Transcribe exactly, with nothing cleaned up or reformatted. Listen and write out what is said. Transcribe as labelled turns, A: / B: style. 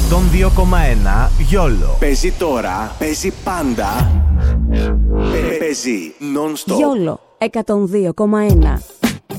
A: εκατόν δύο κόμμα ένα Γιόλο.
B: Παίζει τώρα, παίζει πάντα. Παίζει non-stop.
C: Γιόλο εκατόν δύο κόμμα ένα.